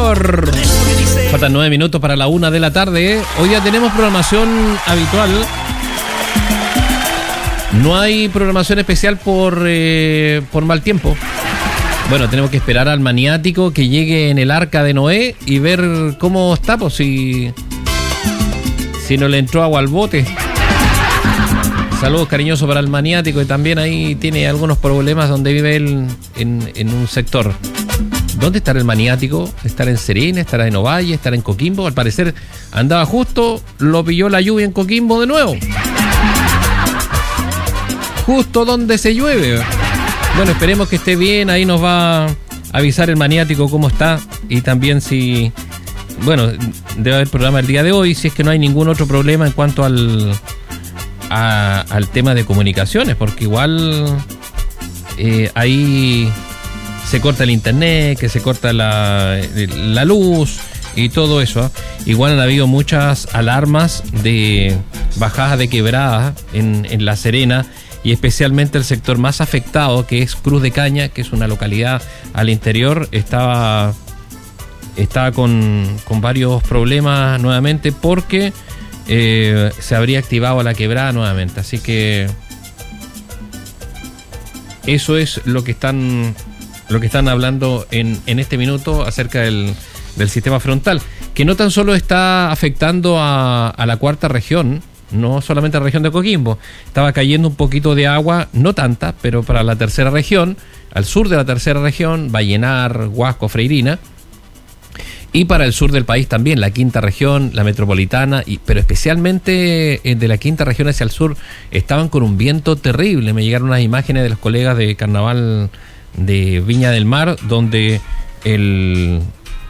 señor. Faltan 9 minutos para la 1 de la tarde. Hoy ya tenemos programación habitual. No hay programación especial por mal tiempo. Bueno, tenemos que esperar al maniático que llegue en el arca de Noé y ver cómo está, pues si no le entró agua al bote. Saludos cariñosos para el maniático, y también ahí tiene algunos problemas donde vive él en un sector. ¿Dónde estará el maniático? ¿Estará en Serena? ¿Estará en Ovalle? ¿Estará en Coquimbo? Al parecer andaba justo, lo pilló la lluvia en Coquimbo de nuevo. Justo donde se llueve. Bueno, esperemos que esté bien, ahí nos va a avisar el maniático cómo está, y también si... Bueno, debe haber programa el día de hoy, si es que no hay ningún otro problema en cuanto al tema de comunicaciones, porque igual ahí se corta el internet, que se corta la luz y todo eso, ¿eh? Igual han habido muchas alarmas de bajadas de quebradas en La Serena, y especialmente el sector más afectado, que es Cruz de Caña, que es una localidad al interior, estaba con varios problemas nuevamente, porque se habría activado la quebrada nuevamente. Así que eso es lo que están hablando en este minuto acerca del sistema frontal, que no tan solo está afectando a la cuarta región, no solamente a la región de Coquimbo. Estaba cayendo un poquito de agua, no tanta, pero para la tercera región, al sur de la tercera región, Vallenar, Huasco, Freirina, y para el sur del país también, la quinta región, la metropolitana, pero especialmente de la quinta región hacia el sur, estaban con un viento terrible. Me llegaron unas imágenes de los colegas de Carnaval de Viña del Mar, donde el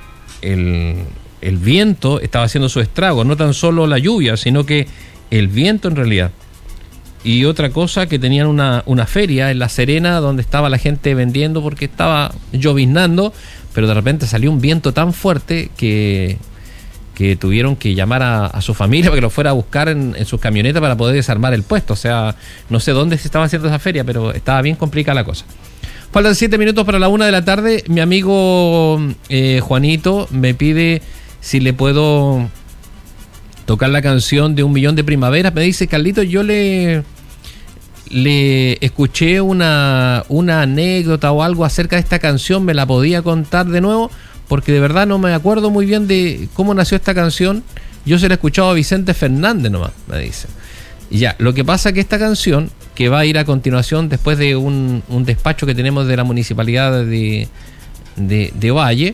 viento estaba haciendo su estrago, no tan solo la lluvia, sino que el viento en realidad. Y otra cosa, que tenían una feria en La Serena donde estaba la gente vendiendo porque estaba lloviznando, pero de repente salió un viento tan fuerte que tuvieron que llamar a su familia para que lo fuera a buscar en sus camionetas para poder desarmar el puesto. O sea, no sé dónde se estaba haciendo esa feria, pero estaba bien complicada la cosa. Faltan 7 minutos para la 1 de la tarde. Mi amigo Juanito me pide si le puedo tocar la canción de 1 millón de primaveras. Me dice: Carlito, yo le escuché una anécdota o algo acerca de esta canción, ¿me la podía contar de nuevo? Porque de verdad no me acuerdo muy bien de cómo nació esta canción. Yo se la he escuchado a Vicente Fernández nomás, me dice. Y ya, lo que pasa es que esta canción, que va a ir a continuación después de un despacho que tenemos de la municipalidad de Ovalle,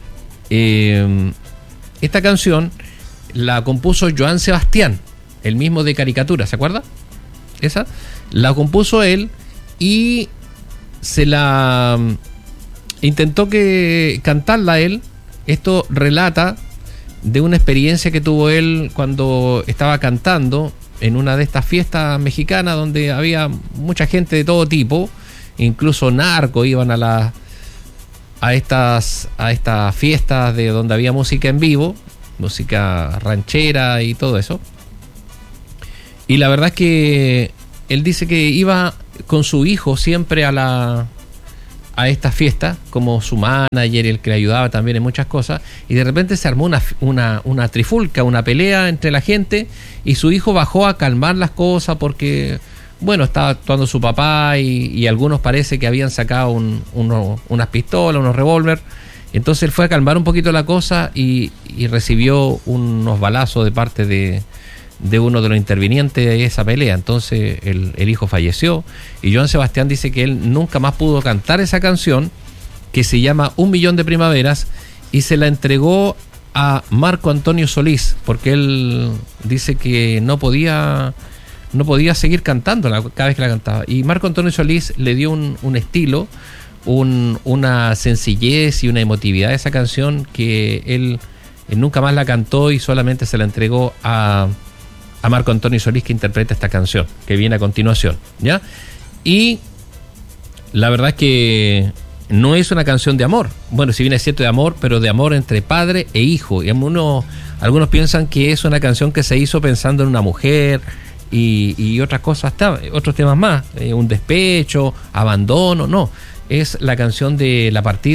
esta canción la compuso Joan Sebastián, el mismo de Caricatura, ¿se acuerda? Esa la compuso él, y se la intentó cantarla él. Esto relata de una experiencia que tuvo él cuando estaba cantando en una de estas fiestas mexicanas donde había mucha gente de todo tipo, incluso narcos iban a estas fiestas de donde había música en vivo, música ranchera y todo eso. Y la verdad es que él dice que iba con su hijo siempre a esta fiesta como su manager, el que le ayudaba también en muchas cosas, y de repente se armó una trifulca, una pelea entre la gente, y su hijo bajó a calmar las cosas porque, bueno, estaba actuando su papá y algunos parece que habían sacado unas pistolas, unos revólver. Entonces él fue a calmar un poquito la cosa y recibió unos balazos de parte de uno de los intervinientes de esa pelea. Entonces el hijo falleció, y Joan Sebastián dice que él nunca más pudo cantar esa canción, que se llama 1 millón de primaveras, y se la entregó a Marco Antonio Solís, porque él dice que no podía seguir cantándola cada vez que la cantaba. Y Marco Antonio Solís le dio un estilo, una sencillez y una emotividad a esa canción, que él nunca más la cantó y solamente se la entregó a Marco Antonio Solís, que interpreta esta canción que viene a continuación, ¿ya? Y la verdad es que no es una canción de amor. Bueno, si bien es cierto de amor, pero de amor entre padre e hijo. Y algunos piensan que es una canción que se hizo pensando en una mujer y otras cosas, otros temas más, un despecho, abandono. No, es la canción de la partida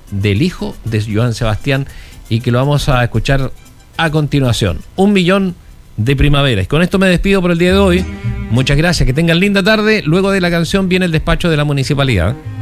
del hijo de Joan Sebastián y que lo vamos a escuchar a continuación. 1 millón de primavera. Y con esto me despido por el día de hoy. Muchas gracias, que tengan linda tarde. Luego de la canción viene el despacho de la municipalidad.